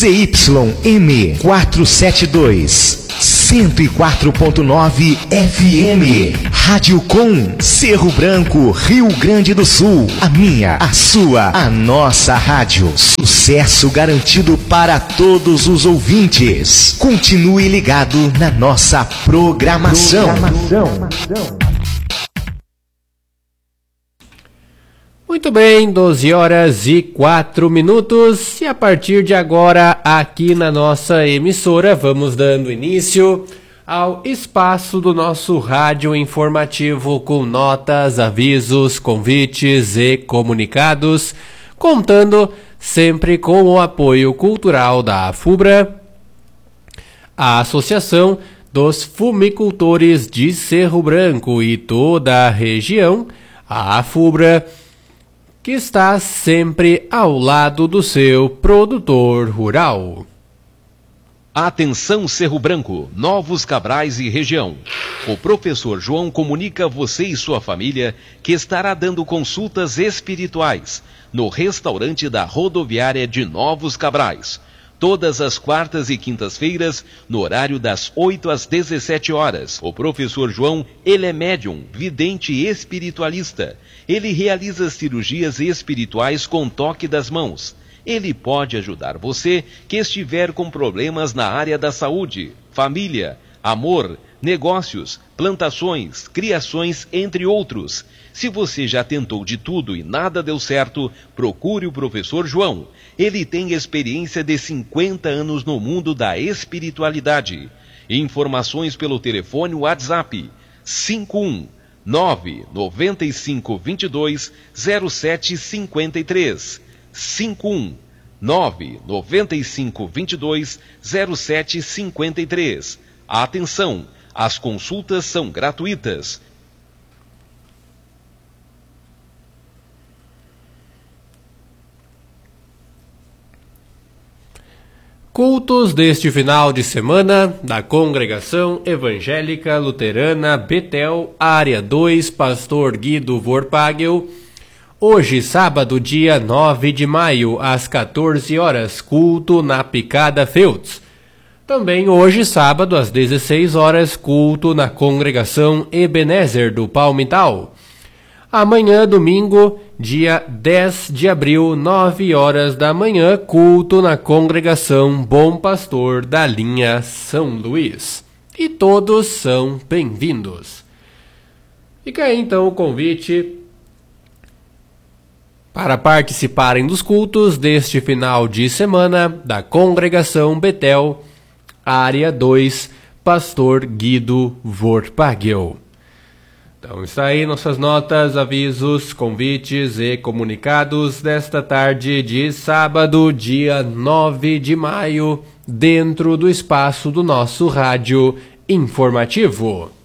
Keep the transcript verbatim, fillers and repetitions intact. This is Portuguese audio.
Z Y M quatrocentos e setenta e dois, cento e quatro ponto nove F M. Rádio Com, Cerro Branco, Rio Grande do Sul. A minha, a sua, a nossa rádio. Sucesso garantido para todos os ouvintes. Continue ligado na nossa programação. programação. Muito bem, doze horas e quatro minutos, e a partir de agora, aqui na nossa emissora, vamos dando início ao espaço do nosso rádio informativo com notas, avisos, convites e comunicados, contando sempre com o apoio cultural da AFUBRA, a Associação dos Fumicultores de Cerro Branco e toda a região, a AFUBRA, que está sempre ao lado do seu produtor rural. Atenção Cerro Branco, Novos Cabrais e região. O professor João comunica a você e sua família que estará dando consultas espirituais no restaurante da rodoviária de Novos Cabrais. Todas as quartas e quintas-feiras, no horário das oito às dezessete horas. O professor João, ele é médium, vidente e espiritualista. Ele realiza cirurgias espirituais com toque das mãos. Ele pode ajudar você que estiver com problemas na área da saúde, família, amor, negócios, plantações, criações, entre outros. Se você já tentou de tudo e nada deu certo, procure o professor João. Ele tem experiência de cinquenta anos no mundo da espiritualidade. Informações pelo telefone WhatsApp cinco um nove nove cinco dois dois zero sete cinco três, cinco um nove nove cinco dois dois zero sete cinco três. Atenção, as consultas são gratuitas. Cultos deste final de semana da Congregação Evangélica Luterana Betel, Área dois, Pastor Guido Vorpagel. Hoje, sábado, dia nove de maio, às quatorze horas, culto na Picada Feltz. Também hoje, sábado, às dezesseis horas, culto na Congregação Ebenezer do Palmital. Amanhã, domingo, dia dez de abril, nove horas da manhã, culto na Congregação Bom Pastor da linha São Luís. E todos são bem-vindos. Fica aí então o convite para participarem dos cultos deste final de semana da Congregação Betel, Área dois, Pastor Guido Vorpagel. Então está aí nossas notas, avisos, convites e comunicados desta tarde de sábado, dia nove de maio, dentro do espaço do nosso rádio informativo.